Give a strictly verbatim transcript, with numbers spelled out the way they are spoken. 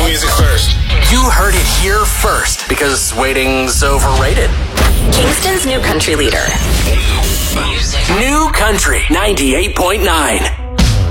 New music first. You heard it here first, because waiting's overrated. Kingston's new country leader. New Country ninety-eight point nine.